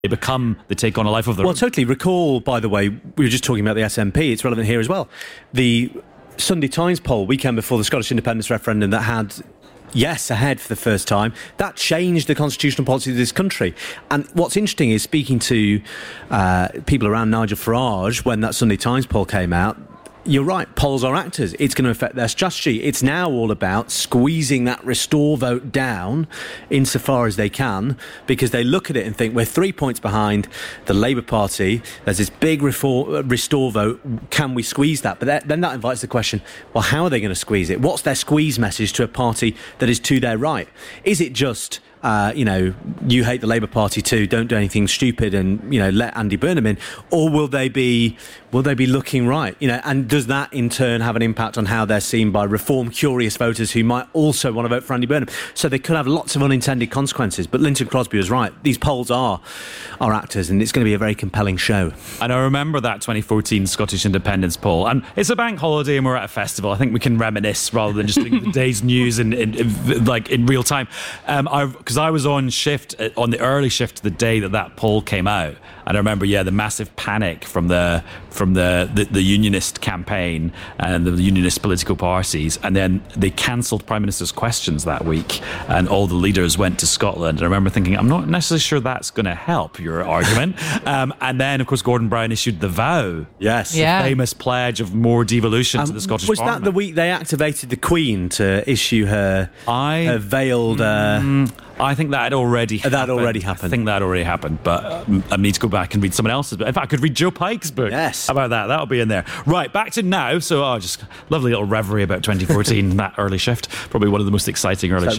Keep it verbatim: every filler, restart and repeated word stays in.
they become, they take on a life of their well, own. Well, totally. Recall, by the way, we were just talking about the S N P. It's relevant here as well. The Sunday Times poll, weekend before the Scottish independence referendum, that had yes ahead for the first time, that changed the constitutional policy of this country. And what's interesting is speaking to uh, people around Nigel Farage when that Sunday Times poll came out. You're right, polls are actors. It's going to affect their strategy. It's now all about squeezing that restore vote down insofar as they can, because they look at it and think we're three points behind the Labour Party. There's this big reform, restore vote. Can we squeeze that? But that, then that invites the question, well, how are they going to squeeze it? What's their squeeze message to a party that is to their right? Is it just... Uh, you know, you hate the Labour Party too, don't do anything stupid and, you know, let Andy Burnham in? Or will they be will they be looking right? You know, and does that in turn have an impact on how they're seen by reform curious voters who might also want to vote for Andy Burnham? So they could have lots of unintended consequences. But Linton Crosby was right. These polls are are actors, and it's going to be a very compelling show. And I remember that twenty fourteen Scottish independence poll. And it's a bank holiday and we're at a festival. I think we can reminisce rather than just doing the day's news in, in, in like in real time. Um, Because I was on shift, on the early shift the day that that poll came out. And I remember, yeah, the massive panic from the from the, the, the unionist campaign and the unionist political parties. And then they cancelled Prime Minister's questions that week. And all the leaders went to Scotland. And I remember thinking, I'm not necessarily sure that's going to help your argument. um, and then, of course, Gordon Brown issued the vow. Yes. Yeah. The famous pledge of more devolution Um, to the Scottish was Parliament. that the week they activated the Queen to issue her, I, her veiled... Uh, mm, I think that had already That happened. already happened. I think that already happened, but um, I need to go back and read someone else's book. In fact, I could read Joe Pike's book. Yes. How about that? That'll be in there. Right, back to now. So, oh, just lovely little reverie about twenty fourteen, that early shift. Probably one of the most exciting early that shifts.